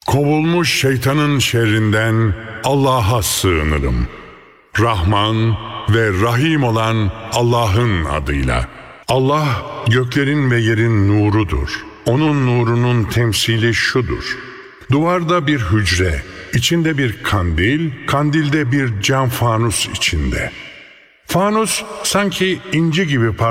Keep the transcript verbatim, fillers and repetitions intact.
Kovulmuş şeytanın şerrinden Allah'a sığınırım. Rahman ve Rahim olan Allah'ın adıyla. Allah göklerin ve yerin nurudur. Onun nurunun temsili şudur: duvarda bir hücre, içinde bir kandil, kandilde bir cam fanus içinde. Fanus sanki inci gibi parlak